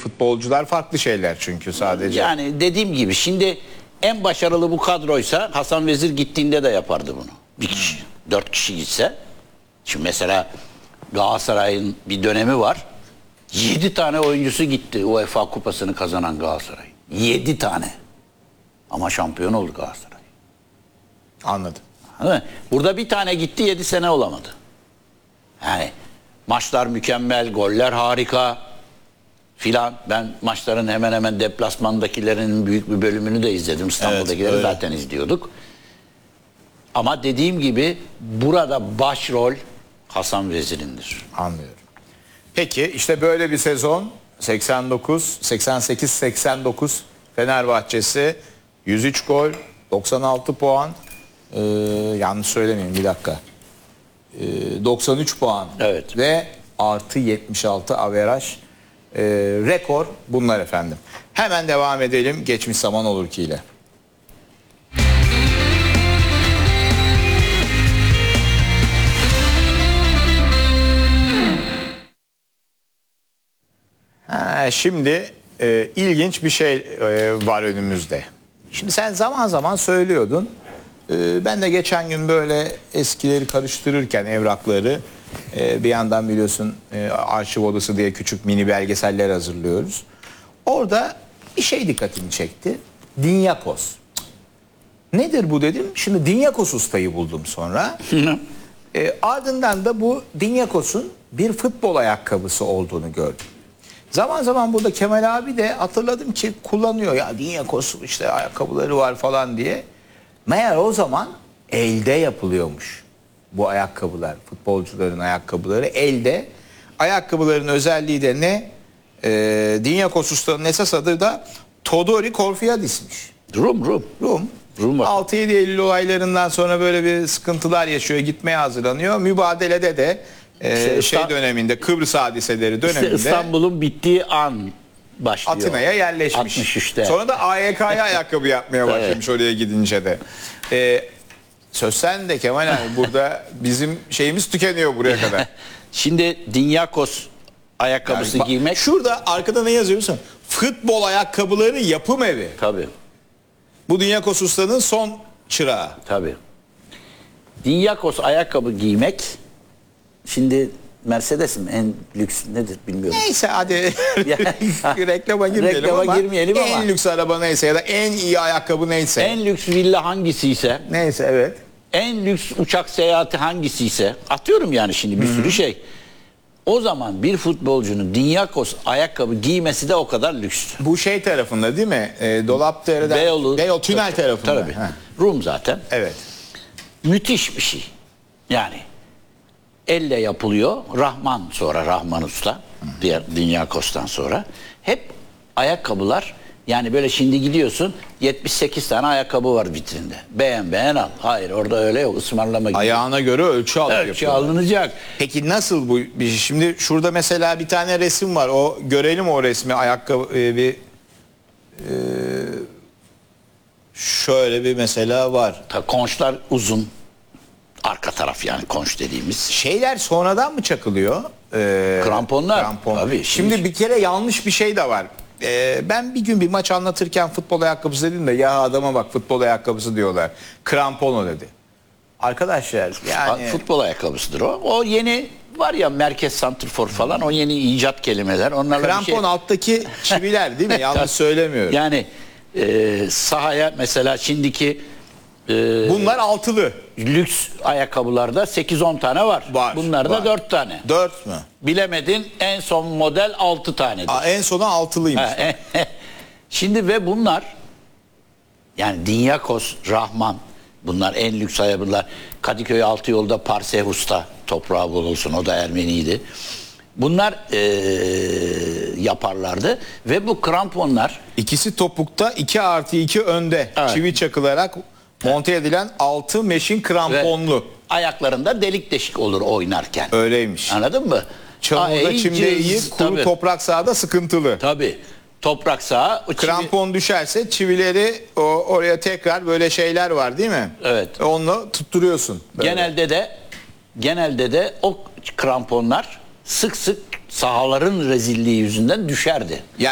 futbolcular farklı şeyler çünkü sadece. Yani dediğim gibi şimdi en başarılı bu kadroysa Hasan Vezir gittiğinde de yapardı bunu. Bir kişi, 4 kişi gitse. Şimdi mesela Galatasaray'ın bir dönemi var. 7 tane oyuncusu gitti UEFA kupasını kazanan Galatasaray. 7 tane. Ama şampiyon oldu Galatasaray. Anladım. Değil mi? Burada bir tane gitti 7 sene olamadı. Yani maçlar mükemmel, goller harika filan. Ben maçların hemen hemen deplasmandakilerinin büyük bir bölümünü de izledim. İstanbul'dakileri Evet, zaten izliyorduk. Ama dediğim gibi burada başrol Hasan Vezir'indir. Anlıyorum. Peki işte böyle bir sezon 88-89 Fenerbahçesi 103 gol 96 puan yanlış söylemeyeyim bir dakika 93 puan Evet. ve artı 76 averaj rekor bunlar efendim. Hemen devam edelim geçmiş zaman olur ki ile. Şimdi ilginç bir şey var önümüzde. Şimdi sen zaman zaman söylüyordun. Ben de geçen gün böyle eskileri karıştırırken evrakları bir yandan biliyorsun arşiv odası diye küçük mini belgeseller hazırlıyoruz. Orada bir şey dikkatimi çekti. Dinyakos. Nedir bu dedim. Şimdi Dinyakos ustayı buldum sonra. Ardından da bu Dinyakos'un bir futbol ayakkabısı olduğunu gördüm. Zaman zaman burada Kemal abi de hatırladım ki kullanıyor ya Dinyakos işte ayakkabıları var falan diye. Meğer o zaman elde yapılıyormuş bu ayakkabılar. Futbolcuların ayakkabıları elde. Ayakkabıların özelliği de ne? Dinyakos ustanın esas adı da Todori Korfiadis'miş. Rum. 6-7 Eylül olaylarından sonra böyle bir sıkıntılar yaşıyor. Gitmeye hazırlanıyor. Mübadelede de döneminde Kıbrıs hadiseleri döneminde İstanbul'un bittiği an başlıyor. Atina'ya yerleşmiş. 63'te. Sonra da AYK'ya ayakkabı yapmaya başlamış oraya gidince de. Söz sen de Kemal abi burada bizim şeyimiz tükeniyor buraya kadar. Şimdi Dinyakos ayakkabısı Bak, giymek. şurada arkada ne yazıyor musun? Futbol ayakkabıları yapım evi. Tabii. Bu Dinyakos Usta'nın son çırağı. Tabii. Dinyakos ayakkabı giymek şimdi Mercedes'in en lüks nedir bilmiyorum. Neyse hadi reklama girmeyelim Reklama girmeyelim ama. En lüks araba neyse ya da en iyi ayakkabı neyse. En lüks villa hangisiyse, Neyse evet. en lüks uçak seyahati hangisiyse atıyorum yani şimdi bir sürü şey. O zaman bir futbolcunun Dinyakos ayakkabı giymesi de o kadar lükstü. Bu şey tarafında değil mi? Dolapdere'den Beyoğlu tünel tarafında. Tabii. Ha. Rum zaten. Evet. Müthiş bir şey. Yani elle yapılıyor. Rahman Usta. Diğer Dinyakos'tan sonra. Hep ayakkabılar yani böyle şimdi gidiyorsun 78 tane ayakkabı var vitrinde. Beğen al. Hayır orada öyle yok. Ismarlama gibi. Ayağına göre ölçü alıp Ölçü yapıyorlar. alınacak. Peki nasıl bu bir şey? Şimdi şurada mesela bir tane resim var. O görelim o resmi ayakkabı şöyle bir mesela var. Konçlar uzun. Arka taraf yani konç dediğimiz. Şeyler sonradan mı çakılıyor? Kramponlar. Krampon. Tabii, Şimdi bir kere yanlış bir şey de var. Ben bir gün bir maç anlatırken futbol ayakkabısı dedim de ya adama bak futbol ayakkabısı diyorlar. Krampon o dedi. Arkadaşlar yani Futbol ayakkabısıdır o. O yeni var ya merkez santrfor falan o yeni icat kelimeler. Onlarla krampon bir şey... alttaki çiviler değil mi? Yanlış söylemiyorum. Yani sahaya mesela şimdiki Bunlar altılı. lüks ayakkabılarda 8-10 tane var. Bunlarda var. 4 tane. 4 mü? Bilemedin en son model 6 tanedir. En sona altılıymış. Şimdi ve bunlar yani Dinyakos, Rahman bunlar en lüks ayakkabılar. Kadıköy Altıyol'da Parsehus'ta toprağı bol olsun o da Ermeniydi. Bunlar yaparlardı ve bu kramponlar İkisi topukta 2+2 önde. Evet. Çivi çakılarak monte edilen 6 meşin kramponlu. ve ayaklarında delik deşik olur oynarken. Öyleymiş. Anladın mı? Çamurda çimde iyi, kuru tabii, toprak sahada sıkıntılı. tabii. Toprak saha. Krampon düşerse çivileri oraya tekrar böyle şeyler var değil mi? Evet. Onunla tutturuyorsun. Böyle. Genelde de o kramponlar sık sık sahaların rezilliği yüzünden düşerdi.